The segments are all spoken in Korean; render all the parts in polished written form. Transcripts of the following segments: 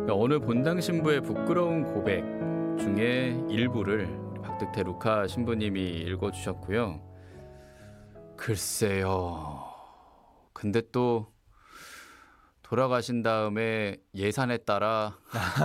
어느 본당 신부의 부끄러운 고백 중에 일부를 박득태 루카 신부님이 읽어주셨고요. 글쎄요. 근데 또 돌아가신 다음에 예산에 따라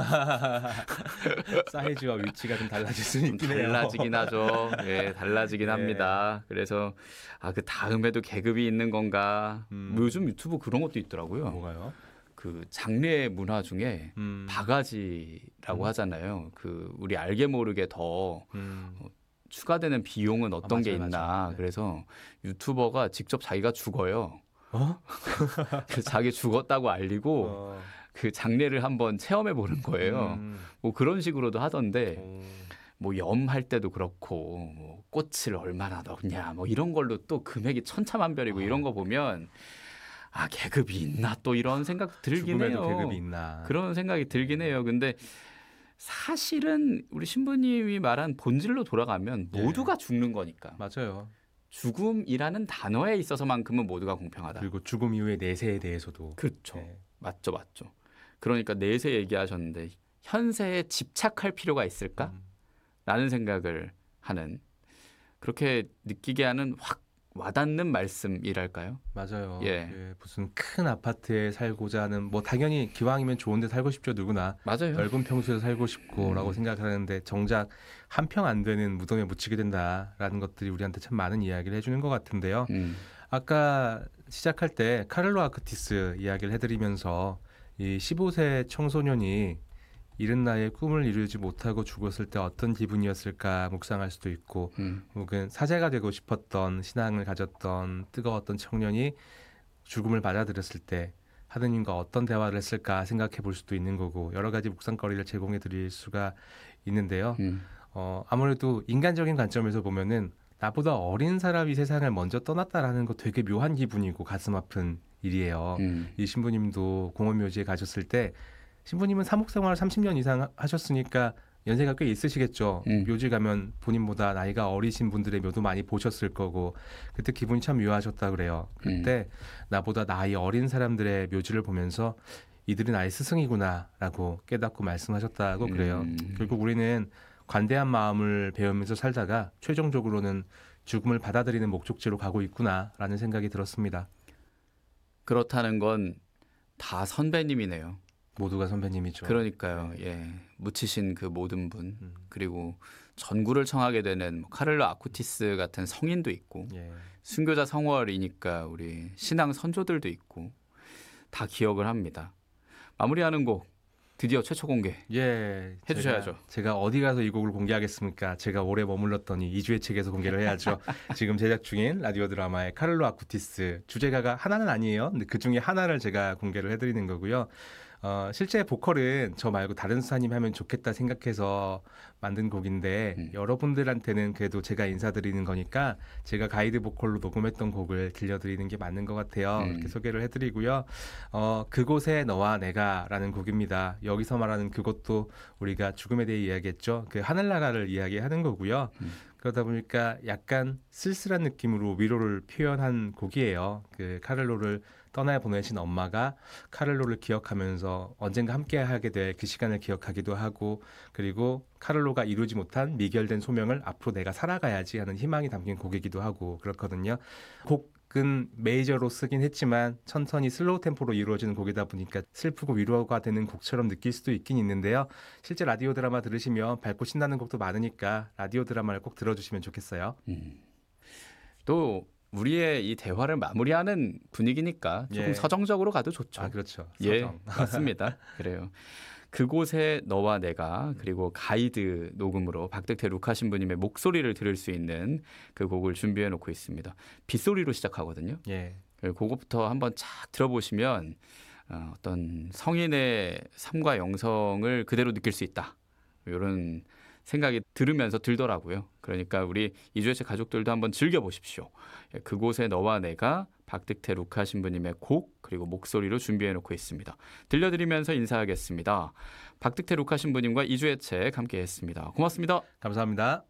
사이즈와 위치가 좀 달라질 수 좀 있긴 해요. 달라지긴 하죠. 예, 달라지긴 네. 합니다. 그래서 그 다음에도 계급이 있는 건가? 요즘 유튜브 그런 것도 있더라고요. 뭐가요? 그 장례 문화 중에 바가지라고 하잖아요. 그 우리 알게 모르게 더 추가되는 비용은 어떤 게 맞아요, 있나. 맞아요. 네. 그래서 유튜버가 직접 자기가 죽어요. 어? 그래서 자기 죽었다고 알리고 그 장례를 한번 체험해 보는 거예요. 뭐 그런 식으로도 하던데 뭐 염할 때도 그렇고 뭐 꽃을 얼마나 넣냐 뭐 이런 걸로 또 금액이 천차만별이고 이런 거 보면 계급이 있나 또 이런 생각 들긴 해요. 죽음에도 계급이 있나. 그런 생각이 들긴 해요. 근데 사실은 우리 신부님이 말한 본질로 돌아가면 예. 모두가 죽는 거니까. 맞아요. 죽음이라는 단어에 있어서만큼은 모두가 공평하다. 그리고 죽음 이후의 내세에 대해서도. 그렇죠. 네. 맞죠. 그러니까 내세 얘기하셨는데 현세에 집착할 필요가 있을까? 라는 생각을 하는, 그렇게 느끼게 하는 확 와닿는 말씀이랄까요? 맞아요. 예. 무슨 큰 아파트에 살고자 하는, 뭐 당연히 기왕이면 좋은 데 살고 싶죠, 누구나. 맞아요. 넓은 평수에서 살고 싶고라고 생각하는데 정작 한 평 안 되는 무덤에 묻히게 된다라는 것들이 우리한테 참 많은 이야기를 해주는 것 같은데요. 아까 시작할 때 카를로 아크티스 이야기를 해드리면서 이 15세 청소년이 이른 나이에 꿈을 이루지 못하고 죽었을 때 어떤 기분이었을까 묵상할 수도 있고, 혹은 사제가 되고 싶었던, 신앙을 가졌던 뜨거웠던 청년이 죽음을 받아들였을 때 하느님과 어떤 대화를 했을까 생각해 볼 수도 있는 거고, 여러 가지 묵상거리를 제공해 드릴 수가 있는데요. 아무래도 인간적인 관점에서 보면은 나보다 어린 사람이 세상을 먼저 떠났다라는 거 되게 묘한 기분이고 가슴 아픈 일이에요. 이 신부님도 공원묘지에 가셨을 때, 신부님은 사목생활 30년 이상 하셨으니까 연세가 꽤 있으시겠죠. 묘지 가면 본인보다 나이가 어리신 분들의 묘도 많이 보셨을 거고, 그때 기분이 참 묘하셨다 그래요. 그때 나보다 나이 어린 사람들의 묘지를 보면서 이들이 나의 스승이구나라고 깨닫고 말씀하셨다고 그래요. 결국 우리는 관대한 마음을 배우면서 살다가 최종적으로는 죽음을 받아들이는 목적지로 가고 있구나라는 생각이 들었습니다. 그렇다는 건 다 선배님이네요. 모두가 선배님이죠. 그러니까요. 예. 묻히신 그 모든 분, 그리고 전구를 청하게 되는 뭐 카를로 아쿠티스 같은 성인도 있고, 예. 순교자 성월이니까 우리 신앙 선조들도 있고, 다 기억을 합니다. 마무리하는 곡 드디어 최초 공개 해주셔야죠. 제가 어디 가서 이 곡을 공개하겠습니까? 제가 오래 머물렀더니 2주의 책에서 공개를 해야죠. 지금 제작 중인 라디오 드라마의 카를로 아쿠티스, 주제가가 하나는 아니에요. 근데 그 중에 하나를 제가 공개를 해드리는 거고요. 실제 보컬은 저 말고 다른 수사님이 하면 좋겠다 생각해서 만든 곡인데, 여러분들한테는 그래도 제가 인사드리는 거니까 제가 가이드 보컬로 녹음했던 곡을 들려드리는 게 맞는 것 같아요. 이렇게 소개를 해드리고요. 그곳에 너와 내가라는 곡입니다. 여기서 말하는 그것도 우리가 죽음에 대해 이야기했죠. 그 하늘나라를 이야기하는 거고요. 그러다 보니까 약간 쓸쓸한 느낌으로 위로를 표현한 곡이에요. 그 카를로를 떠나보내신 엄마가 카를로를 기억하면서 언젠가 함께하게 될 그 시간을 기억하기도 하고, 그리고 카를로가 이루지 못한 미결된 소명을 앞으로 내가 살아가야지 하는 희망이 담긴 곡이기도 하고 그렇거든요. 곡은 메이저로 쓰긴 했지만 천천히 슬로우 템포로 이루어지는 곡이다 보니까 슬프고 위로가 되는 곡처럼 느낄 수도 있긴 있는데요. 실제 라디오 드라마 들으시면 밝고 신나는 곡도 많으니까 라디오 드라마를 꼭 들어주시면 좋겠어요. 또 우리의 이 대화를 마무리하는 분위기니까 조금 서정적으로 가도 좋죠. 그렇죠. 서정. 맞습니다. 그래요. 그곳에 너와 내가, 그리고 가이드 녹음으로 박득태 루카 신부님의 목소리를 들을 수 있는 그 곡을 준비해 놓고 있습니다. 빗소리로 시작하거든요. 그거부터 한번 착 들어보시면 어떤 성인의 삶과 영성을 그대로 느낄 수 있다, 이런 생각이 들으면서 들더라고요. 그러니까 우리 이주혜씨 가족들도 한번 즐겨보십시오. 그곳에 너와 내가, 박득태 루카 신부님의 곡, 그리고 목소리로 준비해놓고 있습니다. 들려드리면서 인사하겠습니다. 박득태 루카 신부님과 이주혜 책 함께했습니다. 고맙습니다. 감사합니다.